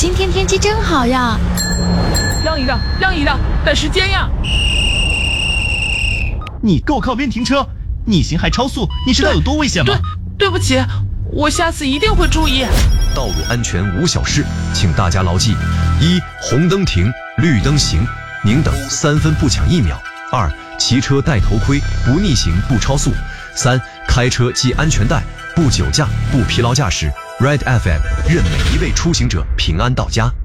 今天天气真好呀！ 让一让，让一让，赶时间呀！ 你给我靠边停车！逆行还超速，你知道有多危险吗？ 对不起，我下次一定会注意。 道路安全无小事，请大家牢记：一、红灯停，绿灯行，宁等3分不抢1秒；二、骑车戴头盔，不逆行不超速；三、开车系安全带，不酒驾不疲劳驾驶。Red FM 任每一位出行者平安到家。